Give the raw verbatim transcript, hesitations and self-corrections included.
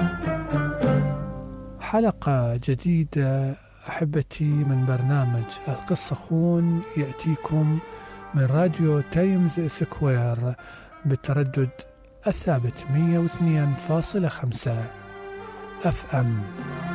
حلقة جديدة أحبتي من برنامج القصة خون يأتيكم من راديو تايمز سكوير بالتردد الثابت مية واثنين فاصلة خمسة أف أم.